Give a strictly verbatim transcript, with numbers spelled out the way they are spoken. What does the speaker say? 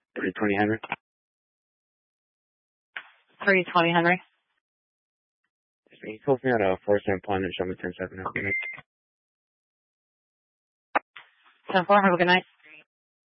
three twenty Henry. three twenty Henry. He told me at a four seven point and show me ten seven. ten four, have a good night.